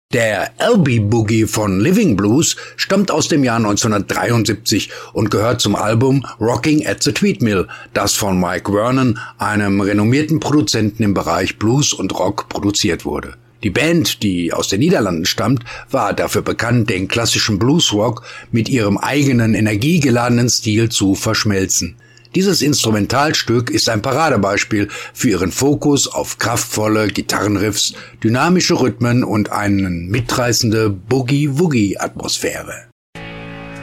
Der Alby-Boogie von Living Blues stammt aus dem Jahr 1973 und gehört zum Album Rocking at the Tweed Mill, das von Mike Vernon, einem renommierten Produzenten im Bereich Blues und Rock, produziert wurde. Die Band, die aus den Niederlanden stammt, war dafür bekannt, den klassischen Bluesrock mit ihrem eigenen energiegeladenen Stil zu verschmelzen. Dieses Instrumentalstück ist ein Paradebeispiel für ihren Fokus auf kraftvolle Gitarrenriffs, dynamische Rhythmen und eine mitreißende Boogie-Woogie-Atmosphäre.